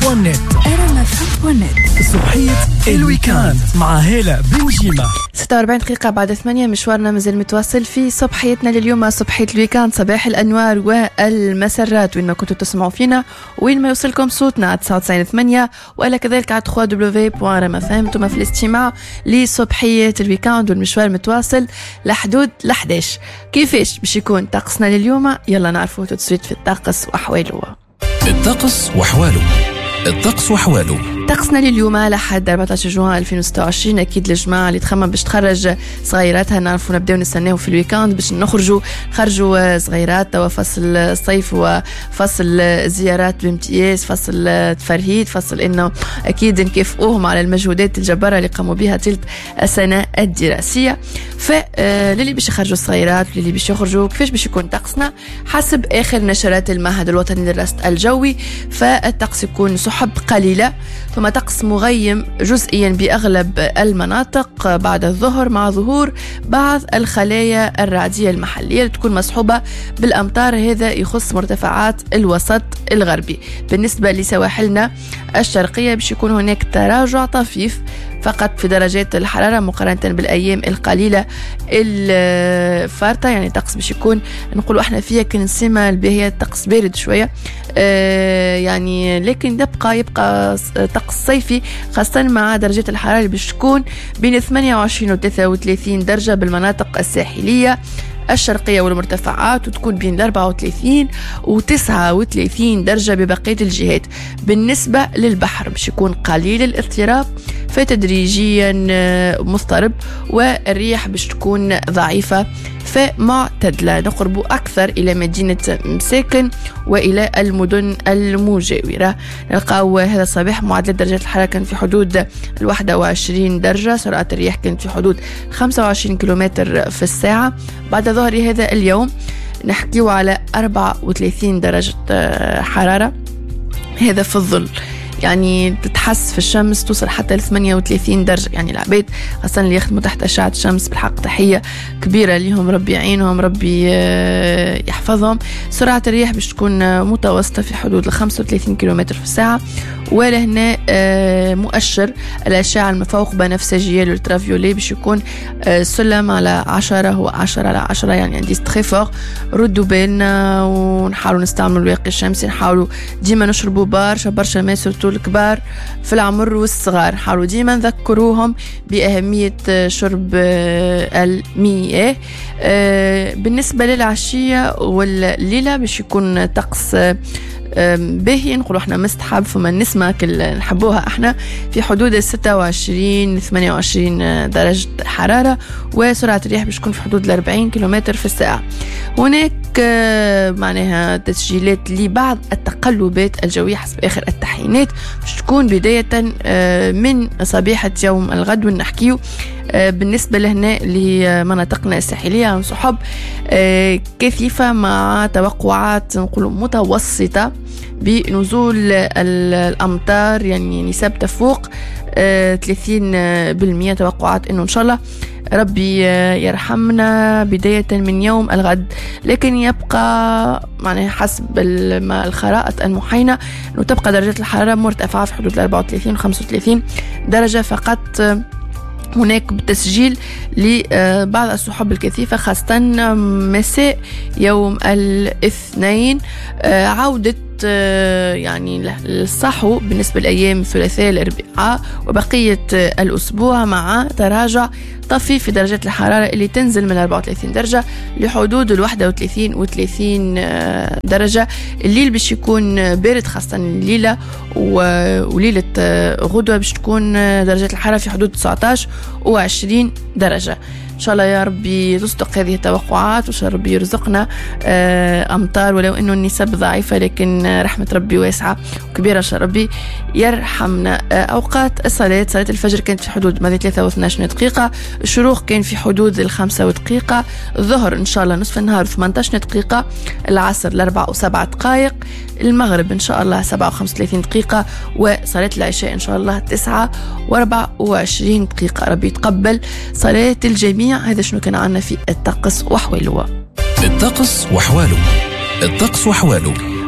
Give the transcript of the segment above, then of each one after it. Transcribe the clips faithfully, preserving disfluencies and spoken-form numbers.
بوان نت. ار ام اف بوان نت. صبحية الويكاند مع هالة بنجيمة. ستة وأربعين دقيقة بعد ثمانية. مشوارنا مازال متواصل في صبحيتنا لليوم، صبحية الويكاند، صباح الأنوار والمسرات وين ما كنتوا تسمعوا فينا وين ما يوصلكم صوتنا على تسعة وتسعين ثمانية، ولا كذلك على دبليو دبليو دبليو بوان ار ام اف ام. انتم في الاستماع لصبحية الويكاند والمشوار متواصل لحدود الحداش. كيفاش باش يكون طقسنا لليوم؟ يلا نعرفوا تسويت في الطقس وأحواله. الطقس وأحواله. الطقس وأحواله. طقسنا لليوم على حد أربعة عشر جوان ألفين وستة وعشرين. أكيد الجماعة اللي تخمم باش تخرج صغيراتها نعرفوا نبداو نستناو في الويكاند باش نخرجوا خرجوا صغيرات. توا فصل الصيف وفصل الزيارات بامتياز، فصل التفرهيد، فصل إنه أكيد نكافئوهم على المجهودات الجبارة اللي قاموا بها تلت السنة الدراسية. فللي باش يخرجوا الصغيرات واللي باش يخرجوا كيفاش باش يكون طقسنا حسب آخر نشرات المعهد الوطني للرصد الجوي. فالطقس يكون سحب قليلة، ثم طقس مغيم جزئيا بأغلب المناطق بعد الظهر مع ظهور بعض الخلايا الرعدية المحلية اللي تكون مصحوبة بالأمطار. هذا يخص مرتفعات الوسط الغربي. بالنسبة لسواحلنا الشرقية باش يكون هناك تراجع طفيف فقط في درجات الحرارة مقارنة بالأيام القليلة الفارطة. يعني طقس باش يكون نقولوا احنا فيها كنسمة الباهية، طقس بارد شوية اه يعني، لكن يبقى يبقى طقس صيفي خاصة مع درجات الحرارة اللي باش تكون بين ثمانية وعشرين و ثلاثة وثلاثين درجة بالمناطق الساحلية الشرقية والمرتفعات، وتكون بين أربعة وثلاثين و تسعة وثلاثين درجة ببقية الجهات. بالنسبة للبحر باش يكون قليل الاضطراب فتدريجيا مضطرب، والرياح باش تكون ضعيفة فمعتدلة. نقرب أكثر إلى مدينة مساكن وإلى المدن المجاورة. نلقاو هذا الصباح معدل درجات الحرارة كان في حدود الواحدة وعشرين درجة، سرعة الرياح كانت في حدود خمسة وعشرين كيلومتر في الساعة. بعد ظهر هذا اليوم نحكيو على أربعة وثلاثين درجة حرارة، هذا في الظل يعني تتحس في الشمس توصل حتى ل ثمانية وثلاثين درجة. يعني العباد خاصة اللي يخدموا تحت أشعة الشمس بالحق تحية كبيرة لهم، ربي يعينهم، ربي يحفظهم. سرعة الرياح باش تكون متوسطة في حدود ل خمسة وثلاثين كيلومتر في الساعة. ولهنا مؤشر الأشعة المفوق بنفسجية للترافيولي باش يكون سلم على عشرة هو عشرة على عشرة، يعني عندي ستخفاق. ردوا بالنا ونحاولوا نستعملوا الواقي الشمسي، نحاولوا ديما نشربوا برشا برشا ماء سورتو الكبار في العمر والصغار. حاولوا ديما نذكروهم بأهمية شرب المياه. بالنسبة للعشية والليلة باش يكون طقس باهي، نقولوا احنا مستحب فما نسمة كل نحبوها احنا في حدود ستة وعشرين ثمانية وعشرين درجة حرارة، وسرعة الرياح باش تكون في حدود الأربعين كيلومتر في الساعة. هناك معناها تسجيلات لبعض التقلبات الجوية حسب آخر التحيينات باش تكون بداية من صبيحة يوم الغد. ونحكيو بالنسبة لهنا لمناطقنا الساحلية عن سحب كثيفة مع توقعات نقول متوسطة بنزول الأمطار، يعني نسب تفوق ثلاثين بالمئة. توقعات إنه إن شاء الله ربي يرحمنا بداية من يوم الغد. لكن يبقى معناها حسب الخرائط المحينة أنه تبقى درجة الحرارة مرتفعة في حدود أربعة وثلاثين و خمسة وثلاثين درجة فقط. هناك بالتسجيل لبعض السحب الكثيفة خاصة مساء يوم الاثنين. عودة يعني الصحو بالنسبة لأيام الثلاثاء الأربعاء وبقية الأسبوع مع تراجع طفيف في درجات الحرارة اللي تنزل من أربعة وثلاثين درجة لحدود الواحدة وثلاثين وثلاثين درجة. الليل باش يكون بارد خاصة الليلة وليلة غدوة باش تكون درجات الحرارة في حدود تسعة عشر وعشرين درجة. إن شاء الله يا ربي تصدق هذه التوقعات، وإن شاء الله ربي يرزقنا أمطار ولو إنه النسب ضعيفة، لكن رحمة ربي واسعة وكبيرة. إن شاء الله ربي يرحمنا. أوقات الصلاة، صلاة الفجر كانت في حدود ماذا ثلاثة واثنى عشر دقيقة، الشروق كان في حدود الخمسة ودقيقة، الظهر إن شاء الله نصف النهار ثمانية عشر دقيقة، العصر الأربعة وسبعة دقائق، المغرب إن شاء الله سبعة وخمسة وثلاثين دقيقة، وصلاة العشاء إن شاء الله تسعة وأربعة وعشرين دقيقة. ربي يتقبل صلاة الجميع. هذا شنو كان عنا في الطقس وحواله. الطقس وحواله. الطقس وحواله.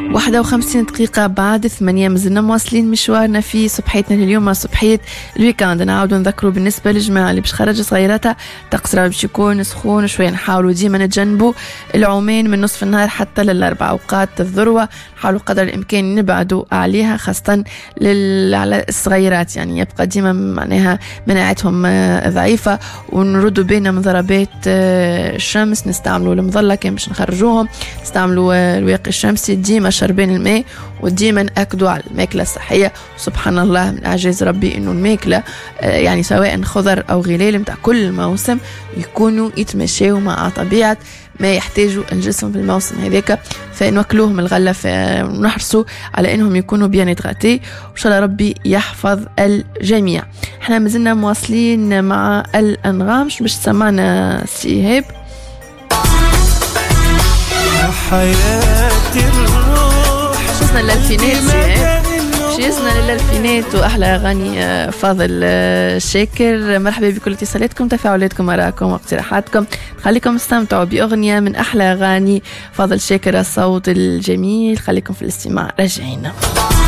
واحدة وخمسين دقيقة بعد ثمانية مازلنا مواصلين مشوارنا في صبحيتنا اليوم صبحية الويكاند. نعاودوا نذكروا بالنسبة للجماعة اللي باش خرج صغيراتها طقس راه باش يكون سخون شوية، نحاولوا ديما نتجنبوا العومين من نصف النهار حتى للأربع أوقات الذروة، نحاولوا قدر الإمكان نبعدوا عليها خاصة لل... على الصغيرات، يعني يبقى ديما معناها مناعتهم ضعيفة، ونردوا بينا من ضربات الشمس، نستعملوا المظلة كان باش نخرجوهم، نستعملوا الواقي الشمسي، ديما شربين الماء، وديما نأكدوا على الماكلة الصحية. سبحان الله من أعجاز ربي إنه الماكلة يعني سواء خضر أو غلال متاع كل موسم يكونوا يتمشوا مع طبيعة ما يحتاجوا الجسم في الموسم هذاك، فنوكلوهم الغلة، ونحرصوا على انهم يكونوا بيان يتغطي، وان شاء الله ربي يحفظ الجميع. احنا مازلنا مواصلين مع الانغام. شو باش تسمعنا سي ايهاب؟ حياتي الروح شو اسمنا للالفينات سي ايهاب، شو اسمنا للالفينات واحلى اغاني فاضل شاكر. مرحبا بكل اتصالاتكم، تفاعلاتكم، اراءكم واقتراحاتكم. خليكم استمتعوا باغنيه من احلى اغاني فاضل شاكر، الصوت الجميل. خليكم في الاستماع، راجعين.